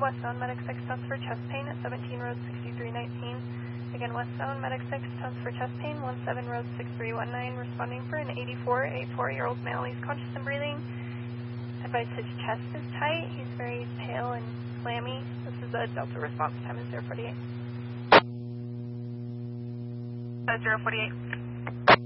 westbound, medic 6 tons for chest pain at 17 road 6319. Again, westbound, medic 6 tons for chest pain, 17 road 6319, responding for an 84-year-old male. He's conscious and breathing. Advice his chest is tight. He's very pale and clammy. This is a Delta response. Time is 048. 048.